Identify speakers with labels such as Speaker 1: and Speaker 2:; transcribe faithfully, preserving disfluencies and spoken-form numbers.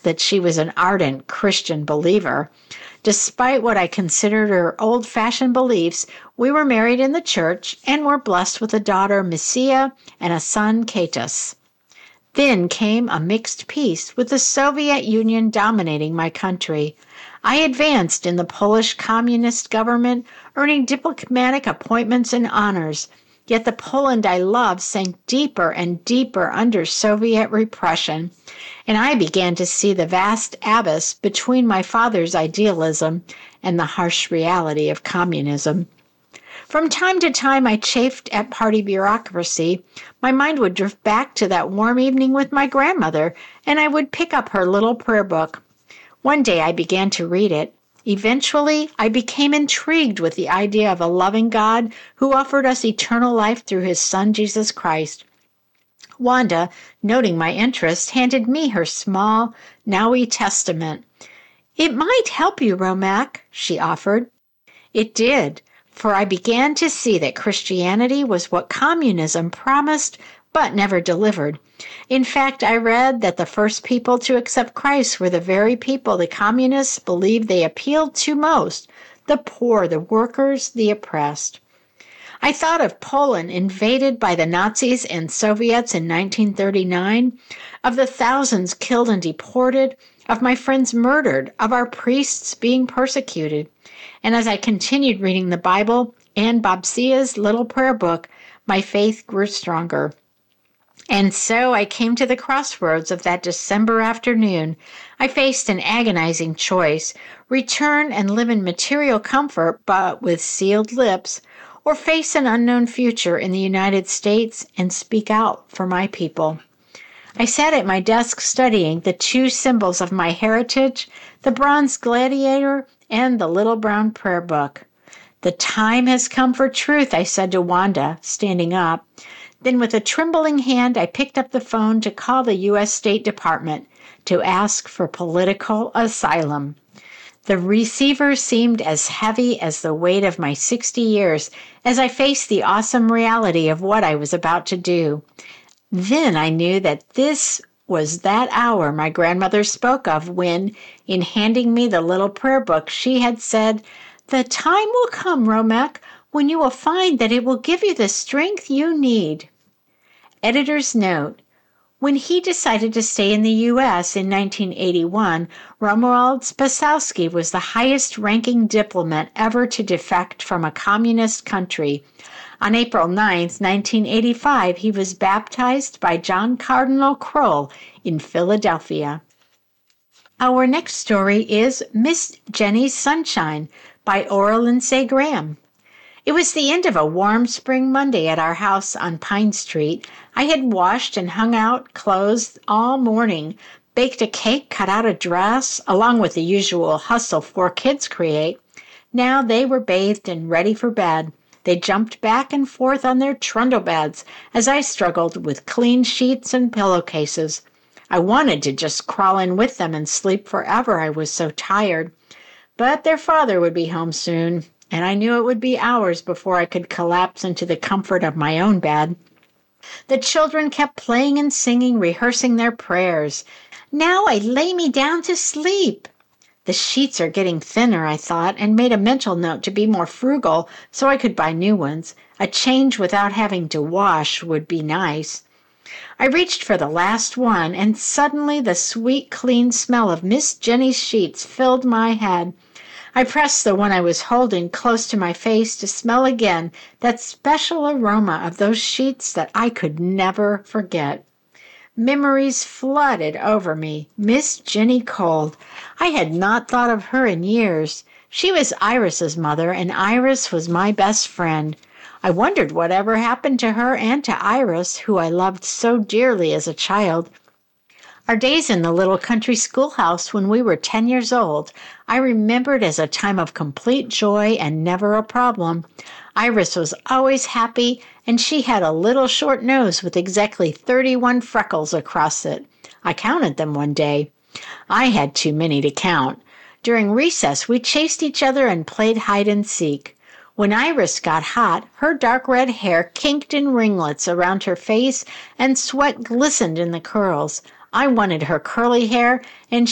Speaker 1: that she was an ardent Christian believer. Despite what I considered her old-fashioned beliefs, we were married in the church and were blessed with a daughter, Messiah, and a son, Katus. Then came a mixed peace with the Soviet Union dominating my country. I advanced in the Polish communist government, earning diplomatic appointments and honors. Yet the Poland I loved sank deeper and deeper under Soviet repression, and I began to see the vast abyss between my father's idealism and the harsh reality of communism. From time to time, I chafed at party bureaucracy. My mind would drift back to that warm evening with my grandmother, and I would pick up her little prayer book. One day I began to read it. Eventually, I became intrigued with the idea of a loving God who offered us eternal life through his Son, Jesus Christ. Wanda, noting my interest, handed me her small Nowy Testament. "It might help you, Romac," she offered. It did, for I began to see that Christianity was what communism promised but never delivered. In fact, I read that the first people to accept Christ were the very people the communists believed they appealed to most, the poor, the workers, the oppressed. I thought of Poland invaded by the Nazis and Soviets in nineteen thirty-nine, of the thousands killed and deported, of my friends murdered, of our priests being persecuted. And as I continued reading the Bible and Babcia's little prayer book, my faith grew stronger. And so I came to the crossroads of that December afternoon. I faced an agonizing choice: return and live in material comfort but with sealed lips, or face an unknown future in the United States and speak out for my people. I sat at my desk studying the two symbols of my heritage, the bronze gladiator and the little brown prayer book. "The time has come for truth," I said to Wanda, standing up. Then with a trembling hand, I picked up the phone to call the U S State Department to ask for political asylum. The receiver seemed as heavy as the weight of my sixty years as I faced the awesome reality of what I was about to do. Then I knew that this was that hour my grandmother spoke of when, in handing me the little prayer book, she had said, "The time will come, Romac, when you will find that it will give you the strength you need." Editor's note: when he decided to stay in the U S in nineteen eighty-one, Romuald Spasowski was the highest-ranking diplomat ever to defect from a communist country. On April ninth, nineteen eighty-five, he was baptized by John Cardinal Kroll in Philadelphia. Our next story is Miss Jenny's Sunshine by Ora Lindsay Graham. It was the end of a warm spring Monday at our house on Pine Street. I had washed and hung out clothes all morning, baked a cake, cut out a dress, along with the usual hustle four kids create. Now they were bathed and ready for bed. They jumped back and forth on their trundle beds as I struggled with clean sheets and pillowcases. I wanted to just crawl in with them and sleep forever, I was so tired. But their father would be home soon, and I knew it would be hours before I could collapse into the comfort of my own bed. The children kept playing and singing, rehearsing their prayers. "Now I lay me down to sleep." The sheets are getting thinner, I thought, and made a mental note to be more frugal so I could buy new ones. A change without having to wash would be nice. I reached for the last one, and suddenly the sweet, clean smell of Miss Jenny's sheets filled my head. I pressed the one I was holding close to my face to smell again that special aroma of those sheets that I could never forget. Memories flooded over me. Miss Jenny Cold. I had not thought of her in years. She was Iris's mother, and Iris was my best friend. I wondered whatever happened to her and to Iris, who I loved so dearly as a child. Our days in the little country schoolhouse when we were ten years old, I remembered as a time of complete joy and never a problem. Iris was always happy, and she had a little short nose with exactly thirty-one freckles across it. I counted them one day. I had too many to count. During recess, we chased each other and played hide and seek. When Iris got hot, her dark red hair kinked in ringlets around her face, and sweat glistened in the curls. I wanted her curly hair, and